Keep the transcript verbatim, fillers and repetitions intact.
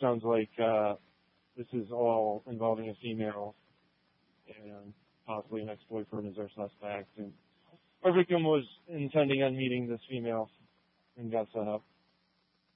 sounds like uh, this is all involving a female, and possibly an ex-boyfriend is our suspect. And our victim was intending on meeting this female and got set up.